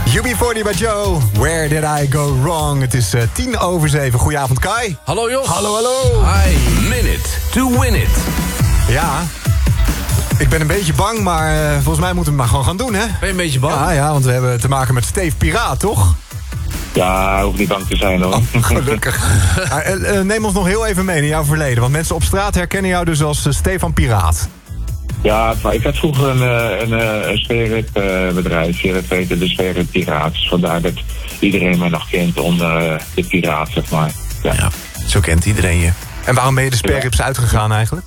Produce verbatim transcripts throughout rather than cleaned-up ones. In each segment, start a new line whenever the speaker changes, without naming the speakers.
U B forty bij Joe. Where did I go wrong? Het is uh, tien over zeven. Goedenavond, Kai.
Hallo Jos.
Hallo, hallo.
Hi. Minute to win it.
Ja, ik ben een beetje bang, maar uh, volgens mij moeten we het maar gewoon gaan doen, hè?
Ben je een beetje bang?
Ja, ja, want we hebben te maken met Steve Piraat, toch?
Ja, hoeft niet bang te zijn hoor.
Oh, gelukkig. uh, uh, neem ons nog heel even mee in jouw verleden. Want mensen op straat herkennen jou dus als uh, Stefan Piraat.
Ja, maar ik had vroeger een, een, een, een sferetbedrijf. Hier het heette de Sferet Piraats. Vandaar dat iedereen mij nog kent onder de Piraat, zeg maar. Ja.
Ja, zo kent iedereen je.
En waarom ben je de sperrips uitgegaan eigenlijk?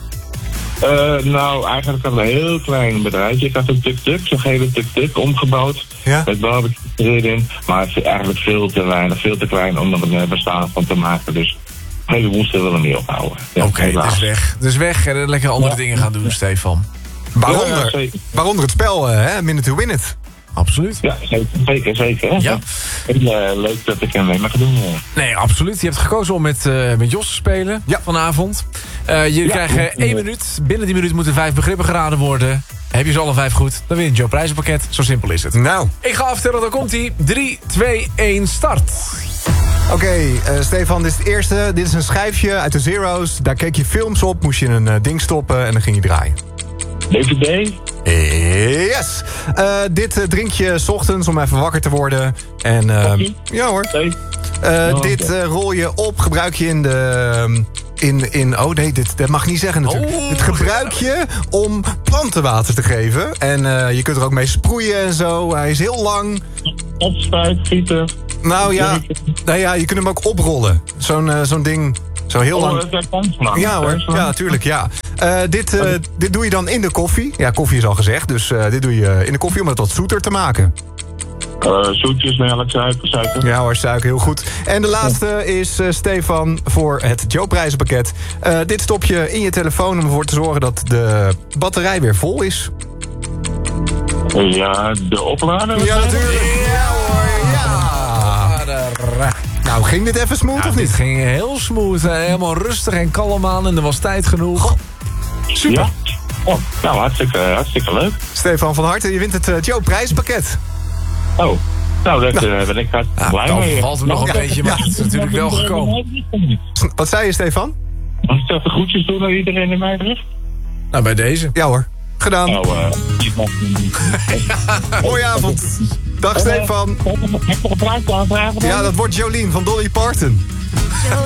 Uh, nou, eigenlijk had ik een heel klein bedrijfje. Ik had een tuk-tuk, zo'n gele tuk-tuk, omgebouwd.
Ja?
Met barbecue erin. Maar het is eigenlijk veel te weinig, veel te klein om er een bestaan van te maken. Dus nee, we moesten wel niet ophouden. Ja,
Oké, okay, dus weg. Dus weg en lekker andere ja. dingen gaan doen, Stefan.
Waaronder,
ja,
waaronder het spel, uh, hè? Minute to win it.
Absoluut.
Ja, zeker, zeker. zeker hè?
Ja.
En, uh, leuk dat ik hem mee mag doen. Ja.
Nee, absoluut. Je hebt gekozen om met, uh, met Jos te spelen ja. vanavond. Uh, je ja. krijgt uh, één minuut. Binnen die minuut moeten vijf begrippen geraden worden. Heb je ze alle vijf goed, dan win je het Joe prijzenpakket. Zo simpel is het.
Nou.
Ik ga aftellen, dan komt hij. drie, twee, één, start.
Oké, okay, uh, Stefan, dit is het eerste. Dit is een schijfje uit de Zero's. Daar keek je films op, moest je een uh, ding stoppen en dan ging je draaien.
D V D?
Yes! Uh, dit uh, drink je 's ochtends om even wakker te worden. En, uh, ja hoor.
Nee.
Uh,
oh,
dit uh, rol je op, gebruik je in de... In, in, oh nee, dit, dat mag ik niet zeggen natuurlijk.
Oh.
Dit gebruik je om planten te geven. En uh, je kunt er ook mee sproeien en zo. Hij is heel lang.
Opspuit, gieten.
Nou ja, nou ja, je kunt hem ook oprollen. Zo'n uh, zo'n ding, zo heel
oh,
lang.
Dat is kanslang.
Ja hoor, ja natuurlijk, ja. Uh, dit, uh, dit doe je dan in de koffie. Ja, koffie is al gezegd, dus uh, dit doe je in de koffie om het wat zoeter te maken.
Uh, zoetjes, melk, suiker, suiker.
Ja hoor, suiker, heel goed. En de laatste is uh, Stefan voor het Joe prijzenpakket. Uh, dit stop je in je telefoon om ervoor te zorgen dat de batterij weer vol is.
Ja, de oplader?
Ja, natuurlijk. Ja hoor, ja. Nou, ging dit even smooth
ja,
of niet?
Dit ging heel smooth. Helemaal rustig en kalm aan en er was tijd genoeg.
Super.
Ja. Oh, nou, hartstikke, hartstikke leuk.
Stefan van harte, je wint het uh, Joe prijzenpakket.
Oh, nou, daar nou. ben ik hartstikke blij
ja,
mee.
Dan valt er nog
ja,
een beetje, maar ja. Het is natuurlijk wel gekomen.
Wat zei je, Stefan?
Mag ik toch de groetjes doen naar iedereen in mijn bericht?
Nou, bij deze.
Ja hoor, gedaan.
Nou, uh,
Mooie avond. Dag Stefan.
Heb je nog een plaatje aanvragen?
Ja, dat wordt Jolien van Dolly Parton.